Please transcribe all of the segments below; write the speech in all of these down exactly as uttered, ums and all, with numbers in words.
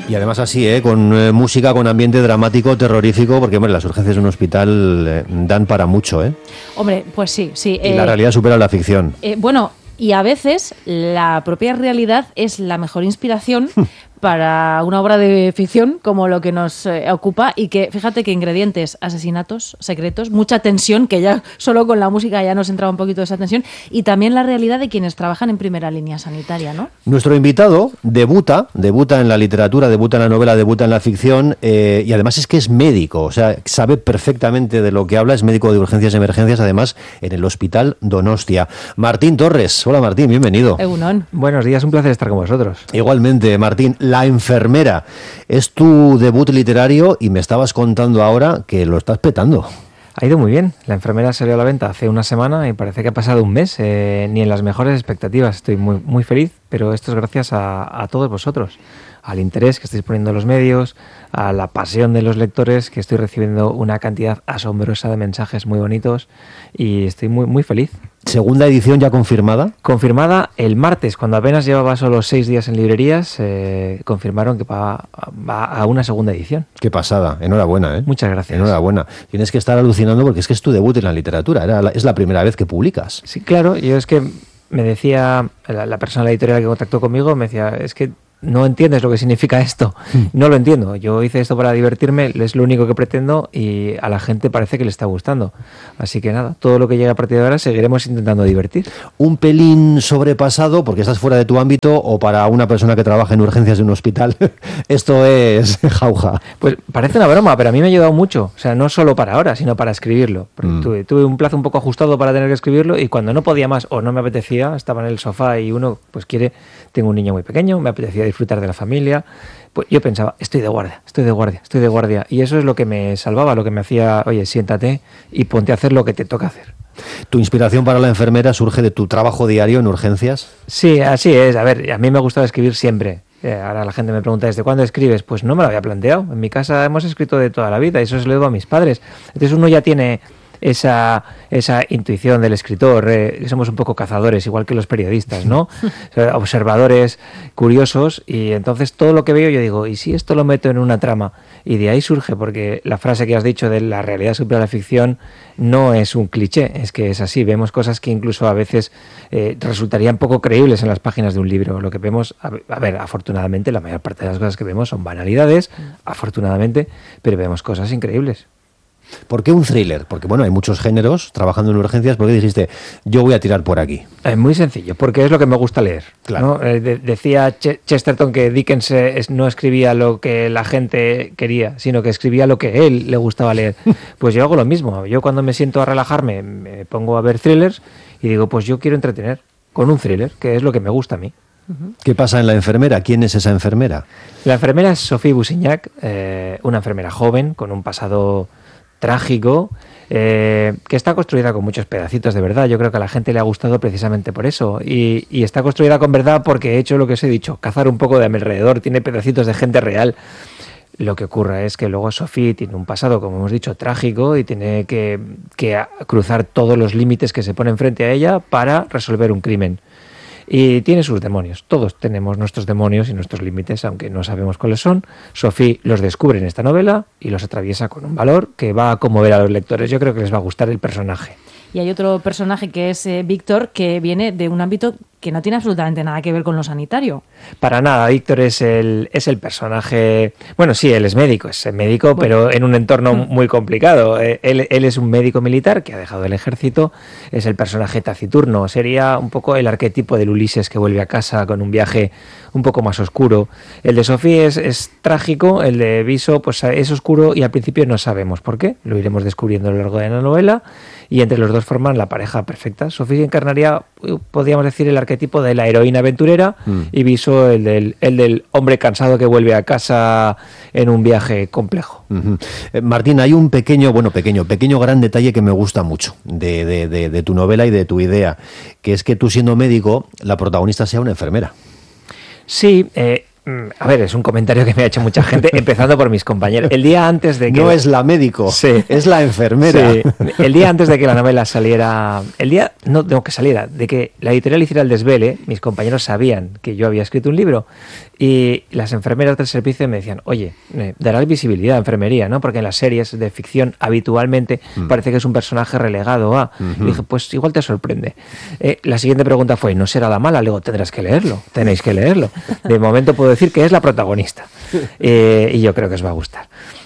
Y además así, ¿eh? Con eh, música, con ambiente dramático, terrorífico, porque hombre, las urgencias de un hospital eh, dan para mucho, ¿eh? Hombre, pues sí, sí. Y eh, la realidad supera la ficción. Eh, bueno, y a veces la propia realidad es la mejor inspiración para una obra de ficción como lo que nos eh, ocupa, y que fíjate que ingredientes: asesinatos secretos, mucha tensión, que ya solo con la música ya nos entraba un poquito de esa tensión, y también la realidad de quienes trabajan en primera línea sanitaria, ¿no? Nuestro invitado debuta, debuta en la literatura, debuta en la novela, debuta en la ficción, eh, y además es que es médico, o sea, sabe perfectamente de lo que habla, es médico de urgencias y emergencias, además en el Hospital Donostia. Martín Torres. Hola Martín, bienvenido. Egunon. Buenos días, un placer estar con vosotros. Igualmente, Martín. La enfermera es tu debut literario y me estabas contando ahora que lo estás petando. Ha ido muy bien. La enfermera salió a la venta hace una semana y parece que ha pasado un mes. Eh, ni en las mejores expectativas. Estoy muy, muy feliz, pero esto es gracias a, a todos vosotros. Al interés que estáis poniendo los medios, a la pasión de los lectores, que estoy recibiendo una cantidad asombrosa de mensajes muy bonitos y estoy muy, muy feliz. ¿Segunda edición ya confirmada? Confirmada el martes, cuando apenas llevaba solo seis días en librerías, eh, confirmaron que va, va a una segunda edición. Qué pasada, enhorabuena, ¿eh? Muchas gracias. Enhorabuena. Tienes que estar alucinando porque es que es tu debut en la literatura, era la, es la primera vez que publicas. Sí, claro, yo es que me decía, la, la persona de la editorial que contactó conmigo, me decía, es que no entiendes lo que significa esto. No lo entiendo. Yo hice esto para divertirme, es lo único que pretendo y a la gente parece que le está gustando. Así que nada, todo lo que llegue a partir de ahora seguiremos intentando divertir. Un pelín sobrepasado porque estás fuera de tu ámbito, o para una persona que trabaja en urgencias de un hospital, esto es jauja. Pues parece una broma, pero a mí me ha ayudado mucho. O sea, no solo para ahora, sino para escribirlo. Mm. Tuve, tuve un plazo un poco ajustado para tener que escribirlo y cuando no podía más o no me apetecía, estaba en el sofá y uno pues quiere, tengo un niño muy pequeño, me apetecía disfrutar de la familia, pues yo pensaba, estoy de guardia, estoy de guardia, estoy de guardia, y eso es lo que me salvaba, lo que me hacía, oye, siéntate y ponte a hacer lo que te toca hacer. ¿Tu inspiración para la enfermera surge de tu trabajo diario en urgencias? Sí, así es. A ver, a mí me gustaba escribir siempre. Eh, ahora la gente me pregunta, ¿desde cuándo escribes? Pues no me lo había planteado. En mi casa hemos escrito de toda la vida, eso se lo debo a mis padres. Entonces uno ya tiene esa esa intuición del escritor, eh, somos un poco cazadores, igual que los periodistas, ¿no? Observadores, curiosos, y entonces todo lo que veo yo digo, ¿y si esto lo meto en una trama? Y de ahí surge, porque la frase que has dicho de la realidad supera la ficción no es un cliché, es que es así, vemos cosas que incluso a veces eh, resultarían poco creíbles en las páginas de un libro. Lo que vemos, a, a ver, afortunadamente la mayor parte de las cosas que vemos son banalidades, afortunadamente, pero vemos cosas increíbles. ¿Por qué un thriller? Porque bueno, hay muchos géneros trabajando en urgencias. ¿Por qué dijiste, yo voy a tirar por aquí? Es muy sencillo, porque es lo que me gusta leer. Claro. ¿No? Eh, de, decía Ch- Chesterton que Dickens eh, es, no escribía lo que la gente quería, sino que escribía lo que él le gustaba leer. Pues yo hago lo mismo. Yo cuando me siento a relajarme, me pongo a ver thrillers y digo, pues yo quiero entretener con un thriller, que es lo que me gusta a mí. ¿Qué pasa en la enfermera? ¿Quién es esa enfermera? La enfermera es Sophie Busignac, eh, una enfermera joven con un pasado trágico, eh, que está construida con muchos pedacitos de verdad. Yo creo que a la gente le ha gustado precisamente por eso, y, y está construida con verdad porque he hecho lo que os he dicho, cazar un poco de a mi alrededor, tiene pedacitos de gente real. Lo que ocurre es que luego Sophie tiene un pasado, como hemos dicho, trágico, y tiene que, que cruzar todos los límites que se ponen frente a ella para resolver un crimen. Y tiene sus demonios. Todos tenemos nuestros demonios y nuestros límites, aunque no sabemos cuáles son. Sophie los descubre en esta novela y los atraviesa con un valor que va a conmover a los lectores. Yo creo que les va a gustar el personaje. Y hay otro personaje que es eh, Víctor, que viene de un ámbito que no tiene absolutamente nada que ver con lo sanitario. Para nada, Víctor es el, es el personaje... Bueno, sí, él es médico, es médico, bueno, pero en un entorno muy complicado. Él, él es un médico militar que ha dejado el ejército, es el personaje taciturno, sería un poco el arquetipo del Ulises que vuelve a casa con un viaje un poco más oscuro. El de Sophie es, es trágico, el de Viso pues es oscuro y al principio no sabemos por qué, lo iremos descubriendo a lo largo de la novela, y entre los dos forman la pareja perfecta. Sophie encarnaría, podríamos decir, el arquetipo de la heroína aventurera mm. y Viso el del, el del hombre cansado que vuelve a casa en un viaje complejo. Uh-huh. eh, Martín, hay un pequeño, bueno, pequeño, pequeño gran detalle que me gusta mucho de, de, de, de tu novela y de tu idea, que es que tú, siendo médico, la protagonista sea una enfermera. Sí, eh, a ver, es un comentario que me ha hecho mucha gente, empezando por mis compañeros. El día antes de que... No es la médico, sí, es la enfermera. Sí. El día antes de que la novela saliera... El día, no tengo que saliera, de que la editorial hiciera el desvele, mis compañeros sabían que yo había escrito un libro Y las enfermeras del servicio me decían, oye, eh, darás visibilidad a enfermería, ¿no? Porque en las series de ficción habitualmente mm. parece que es un personaje relegado a... Uh-huh. Y dije, pues igual te sorprende. Eh, la siguiente pregunta fue, ¿no será la mala? Luego tendrás que leerlo, tenéis que leerlo. De momento puedo decir que es la protagonista. Eh, y yo creo que os va a gustar.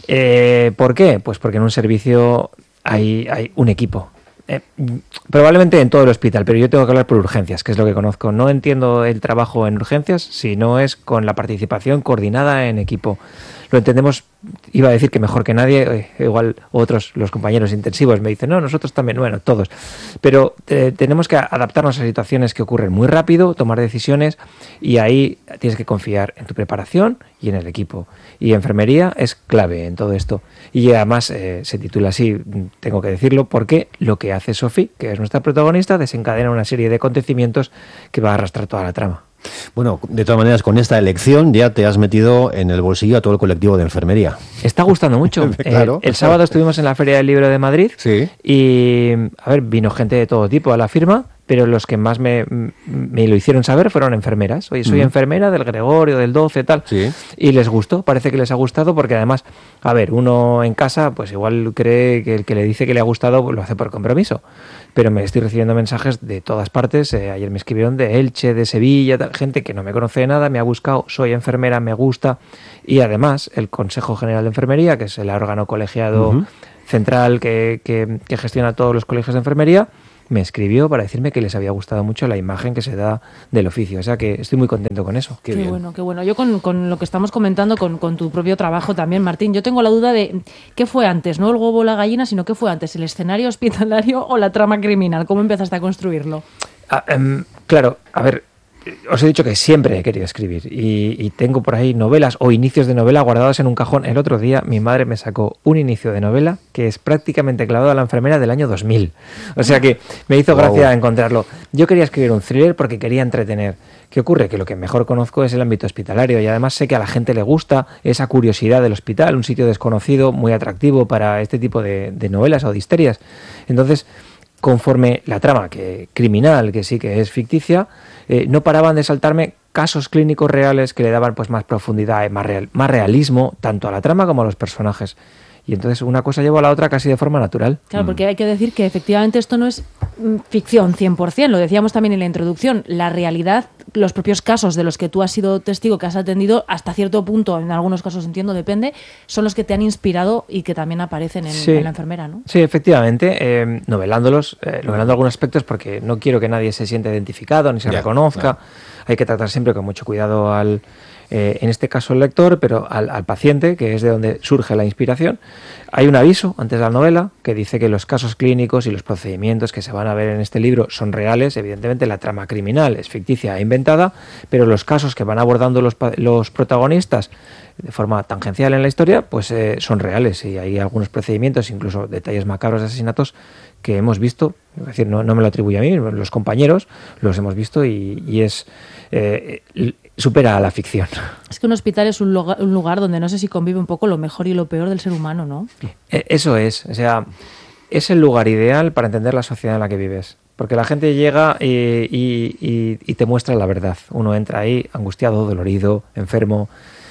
Eh, ¿Por qué? Pues porque en un servicio hay, hay un equipo. Eh, probablemente en todo el hospital, pero yo tengo que hablar por urgencias, que es lo que conozco. No entiendo el trabajo en urgencias si no es con la participación coordinada en equipo. Lo entendemos, iba a decir que mejor que nadie, eh, igual otros, los compañeros intensivos me dicen, no, nosotros también, bueno, todos. Pero eh, tenemos que adaptarnos a situaciones que ocurren muy rápido, tomar decisiones, y ahí tienes que confiar en tu preparación y en el equipo. Y enfermería es clave en todo esto. Y además eh, se titula así, tengo que decirlo, porque lo que hace Sophie, que es nuestra protagonista, desencadena una serie de acontecimientos que va a arrastrar toda la trama. Bueno, de todas maneras, con esta elección ya te has metido en el bolsillo a todo el colectivo de enfermería. Está gustando mucho. Claro. Eh, el sábado estuvimos en la Feria del Libro de Madrid. Sí. Y, a ver, vino gente de todo tipo a la firma, pero los que más me, me lo hicieron saber fueron enfermeras. Oye, soy uh-huh. enfermera del Gregorio, del doce, tal. Sí. Y les gustó, parece que les ha gustado, porque además, a ver, uno en casa, pues igual cree que el que le dice que le ha gustado pues lo hace por compromiso. Pero me estoy recibiendo mensajes de todas partes. Eh, ayer me escribieron de Elche, de Sevilla, tal, gente que no me conoce de nada, me ha buscado, soy enfermera, me gusta. Y además, el Consejo General de Enfermería, que es el órgano colegiado uh-huh. central que, que, que gestiona todos los colegios de enfermería, me escribió para decirme que les había gustado mucho la imagen que se da del oficio. O sea que estoy muy contento con eso. Qué, qué bueno, qué bueno. Yo con, con lo que estamos comentando, con, con tu propio trabajo también, Martín, yo tengo la duda de qué fue antes, no el huevo o la gallina, sino qué fue antes, el escenario hospitalario o la trama criminal. ¿Cómo empezaste a construirlo? Ah, um, claro, a ver, os he dicho que siempre he querido escribir y, y tengo por ahí novelas o inicios de novela guardados en un cajón. El otro día mi madre me sacó un inicio de novela que es prácticamente clavado a la enfermera del año dos mil. O sea que me hizo wow. gracia encontrarlo. Yo quería escribir un thriller porque quería entretener. ¿Qué ocurre? Que lo que mejor conozco es el ámbito hospitalario y además sé que a la gente le gusta esa curiosidad del hospital, un sitio desconocido muy atractivo para este tipo de, de novelas o de histerias. Entonces, conforme la trama que criminal, que sí que es ficticia, eh, no paraban de saltarme casos clínicos reales que le daban pues más profundidad, más, real, más realismo, tanto a la trama como a los personajes. Y entonces una cosa lleva a la otra casi de forma natural. Claro, porque hay que decir que efectivamente esto no es ficción cien por ciento, lo decíamos también en la introducción. La realidad, los propios casos de los que tú has sido testigo, que has atendido, hasta cierto punto, en algunos casos entiendo, depende, son los que te han inspirado y que también aparecen en, sí. en la enfermera, ¿no? Sí, efectivamente, eh, novelándolos, eh, novelando algunos aspectos porque no quiero que nadie se sienta identificado ni se yeah, reconozca. Yeah. Hay que tratar siempre con mucho cuidado al... Eh, en este caso el lector, pero al, al paciente, que es de donde surge la inspiración. Hay un aviso antes de la novela que dice que los casos clínicos y los procedimientos que se van a ver en este libro son reales. Evidentemente la trama criminal es ficticia e inventada, pero los casos que van abordando los, los protagonistas de forma tangencial en la historia, pues eh, son reales y hay algunos procedimientos, incluso detalles macabros de asesinatos que hemos visto, es decir, no, no me lo atribuye a mí, los compañeros los hemos visto y, y es eh, supera a la ficción. Es que un hospital es un lugar, un lugar donde no sé si convive un poco lo mejor y lo peor del ser humano, ¿no? Eso es, o sea, es el lugar ideal para entender la sociedad en la que vives. Porque la gente llega y, y, y, y te muestra la verdad. Uno entra ahí angustiado, dolorido, enfermo,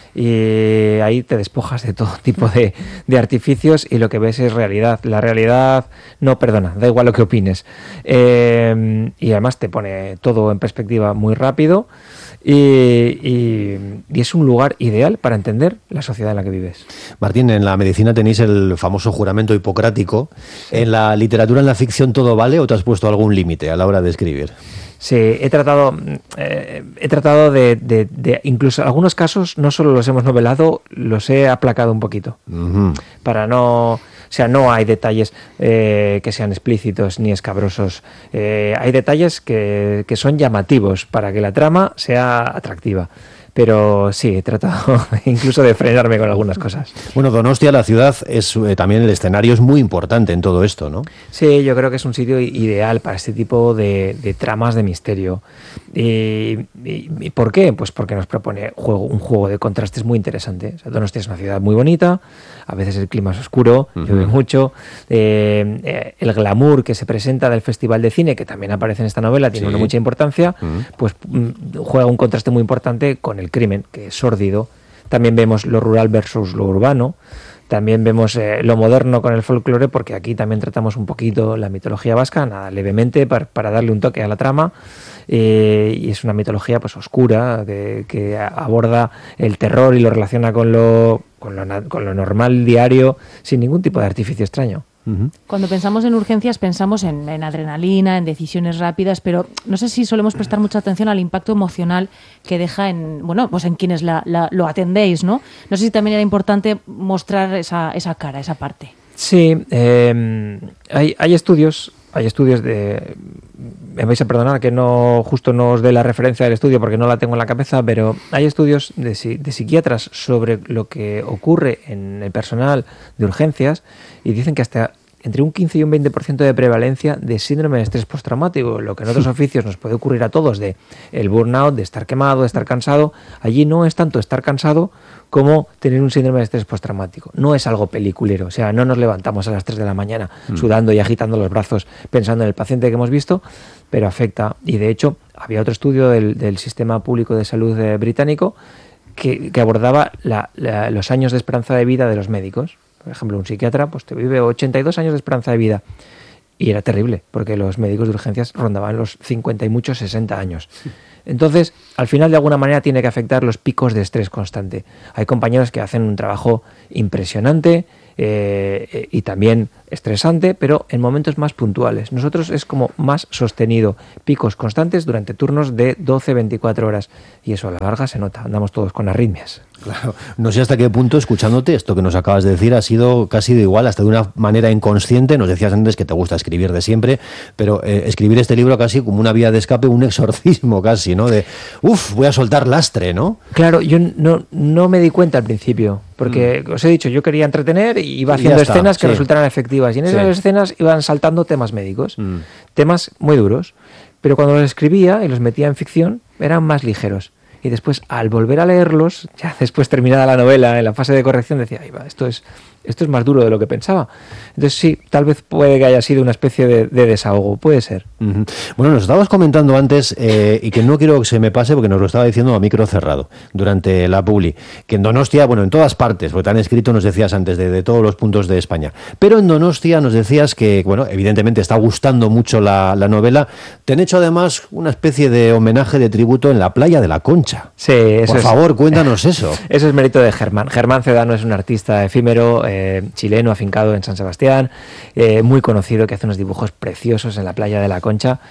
y ahí te despojas de todo tipo de, de artificios y lo que ves es realidad. La realidad no perdona, da igual lo que opines. Eh, y además te pone todo en perspectiva muy rápido y, y, y es un lugar ideal para entender la sociedad en la que vives. Martín, en la medicina tenéis el famoso juramento hipocrático. Sí. ¿En la literatura, en la ficción, todo vale o te has puesto algún límite a la hora de escribir? Sí, he tratado, eh, he tratado de, de, de, incluso algunos casos no solo los hemos novelado, los he aplacado un poquito. Uh-huh. Para no, o sea, no hay detalles eh, que sean explícitos ni escabrosos. Eh, hay detalles que, que son llamativos para que la trama sea atractiva. Pero sí, he tratado incluso de frenarme con algunas cosas. Bueno, Donostia, la ciudad, es eh, también el escenario es muy importante en todo esto, ¿no? Sí, yo creo que es un sitio ideal para este tipo de, de tramas de misterio. Y, y, ¿Y por qué? Pues porque nos propone juego, un juego de contrastes muy interesante. O sea, Donostia es una ciudad muy bonita, a veces el clima es oscuro, uh-huh. llueve mucho. Eh, eh, el glamour que se presenta del Festival de Cine, que también aparece en esta novela, tiene sí. una mucha importancia, uh-huh. pues juega un contraste muy importante con el el crimen, que es sórdido. También vemos lo rural versus lo urbano. También vemos eh, lo moderno con el folclore, porque aquí también tratamos un poquito la mitología vasca, nada, levemente, para, para darle un toque a la trama. Eh, y es una mitología pues oscura, que, que aborda el terror y lo relaciona con lo, con lo, con lo normal diario, sin ningún tipo de artificio extraño. Cuando pensamos en urgencias pensamos en, en adrenalina, en decisiones rápidas, pero no sé si solemos prestar mucha atención al impacto emocional que deja en, bueno, pues en quienes la, la, lo atendéis, ¿no? No sé si también era importante mostrar esa, esa cara, esa parte. Sí, eh, hay, hay estudios, hay estudios de... Me vais a perdonar que no justo no os dé la referencia del estudio porque no la tengo en la cabeza, pero hay estudios de, de psiquiatras sobre lo que ocurre en el personal de urgencias y dicen que hasta entre un quince y un veinte por ciento de prevalencia de síndrome de estrés postraumático, lo que en otros oficios nos puede ocurrir a todos, de el burnout, de estar quemado, de estar cansado. Allí no es tanto estar cansado como tener un síndrome de estrés postraumático. No es algo peliculero, o sea, no nos levantamos a las tres de la mañana mm. sudando y agitando los brazos pensando en el paciente que hemos visto, pero afecta. Y de hecho, había otro estudio del, del Sistema Público de Salud eh, británico que, que abordaba la, la, los años de esperanza de vida de los médicos. Por ejemplo, un psiquiatra pues te vive ochenta y dos años de esperanza de vida. Y era terrible, porque los médicos de urgencias rondaban los cincuenta y muchos sesenta años. Entonces, al final, de alguna manera, tiene que afectar los picos de estrés constante. Hay compañeros que hacen un trabajo impresionante eh, y también estresante, pero en momentos más puntuales. Nosotros es como más sostenido, picos constantes durante turnos de doce a veinticuatro horas. Y eso a la larga se nota, andamos todos con arritmias. Claro, no sé hasta qué punto, escuchándote, esto que nos acabas de decir ha sido casi de igual, hasta de una manera inconsciente. Nos decías antes que te gusta escribir de siempre, pero eh, escribir este libro casi como una vía de escape, un exorcismo casi, ¿no? De, uff, voy a soltar lastre, ¿no? Claro, yo no, no me di cuenta al principio, porque mm. os he dicho, yo quería entretener y iba haciendo escenas que sí. resultaran efectivas. Y en esas sí. escenas iban saltando temas médicos, mm. temas muy duros, pero cuando los escribía y los metía en ficción, eran más ligeros. Y después, al volver a leerlos, ya después terminada la novela, en la fase de corrección, decía, ay, va, esto es, esto es más duro de lo que pensaba. Entonces sí, tal vez puede que haya sido una especie de, de desahogo, puede ser. Uh-huh. Bueno, nos estabas comentando antes, eh, y que no quiero que se me pase, porque nos lo estaba diciendo a micro cerrado, durante la publi, que en Donostia, bueno, en todas partes, porque te han escrito, nos decías antes, de, de todos los puntos de España, pero en Donostia nos decías que, bueno, evidentemente está gustando mucho la, la novela, te han hecho además una especie de homenaje, de tributo en la playa de la Concha. Sí, eso Por favor, es, cuéntanos eso. Eso es mérito de Germán. Germán Cedano es un artista efímero, eh, chileno, afincado en San Sebastián, eh, muy conocido, que hace unos dibujos preciosos en la playa de la Concha.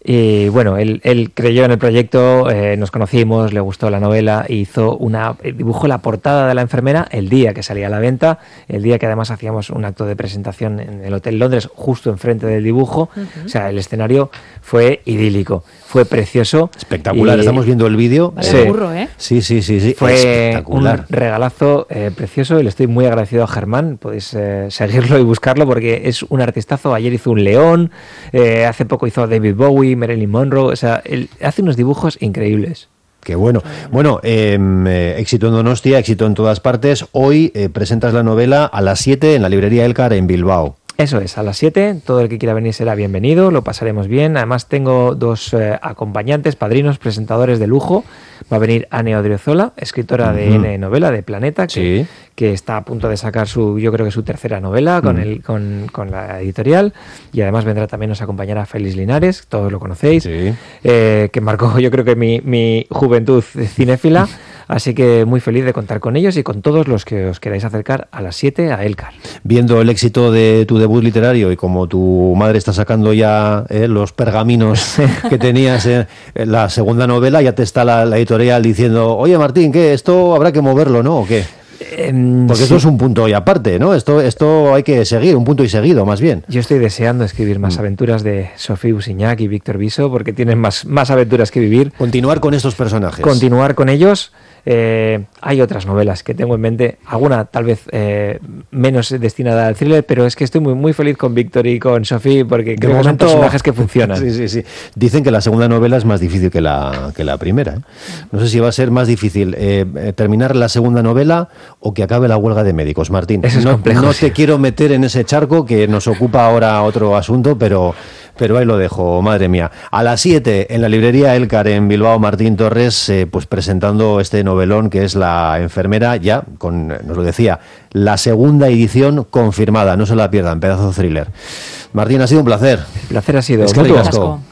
Y bueno, él, él creyó en el proyecto, eh, nos conocimos, le gustó la novela, hizo una dibujó la portada de la enfermera el día que salía a la venta, el día que además hacíamos un acto de presentación en el Hotel Londres, justo enfrente del dibujo. Uh-huh. O sea, el escenario fue idílico, fue precioso. Espectacular, y estamos viendo el vídeo. Vale, sí. Burro, ¿eh? sí, sí, sí, sí. Fue espectacular. Un regalazo eh, precioso y le estoy muy agradecido a Germán. Podéis eh, seguirlo y buscarlo porque es un artistazo. Ayer hizo un león, eh, hace poco hizo a David Bowie, Marilyn Monroe, o sea, él hace unos dibujos increíbles. Qué bueno. Bueno, eh, eh, éxito en Donostia, éxito en todas partes. Hoy eh, presentas la novela a las siete en la librería Elkar en Bilbao. Eso es, a las siete, todo el que quiera venir será bienvenido, lo pasaremos bien. Además tengo dos eh, acompañantes, padrinos, presentadores de lujo. Va a venir Ane Odriozola, escritora de uh-huh. N novela, de Planeta, que, sí. que está a punto de sacar su, yo creo que su tercera novela con, uh-huh. el, con, con la editorial. Y además vendrá también, nos acompañará Félix Linares, todos lo conocéis, sí. eh, que marcó yo creo que mi, mi juventud cinéfila. Así que muy feliz de contar con ellos y con todos los que os queráis acercar a las siete a Elkar. Viendo el éxito de tu debut literario y como tu madre está sacando ya eh, los pergaminos que tenías en eh, la segunda novela, ya te está la, la editorial diciendo, oye Martín, ¿qué? Esto habrá que moverlo, ¿no? ¿O qué? Eh, Porque sí. esto es un punto y aparte, ¿no? Esto, esto hay que seguir, un punto y seguido, más bien. Yo estoy deseando escribir más mm. aventuras de Sofía Busiñac y Víctor Viso, porque tienen más, más aventuras que vivir. Continuar con estos personajes. Continuar con ellos. Eh, hay otras novelas que tengo en mente, alguna tal vez eh, menos destinada al thriller, pero es que estoy muy muy feliz con Víctor y con Sofía porque creo que son personajes que funcionan. Sí, sí, sí. Dicen que la segunda novela es más difícil que la, que la primera, ¿eh? No sé si va a ser más difícil eh, terminar la segunda novela o que acabe la huelga de médicos, Martín. Eso es no complejo, no sí. te quiero meter en ese charco que nos ocupa ahora otro asunto, pero... Pero ahí lo dejo, madre mía. A las siete, en la librería Elcar, en Bilbao, Martín Torres, eh, pues presentando este novelón que es La enfermera, ya, con, nos lo decía, la segunda edición confirmada. No se la pierdan, pedazo de thriller. Martín, ha sido un placer. El placer ha sido Es que mutuo. ricasco.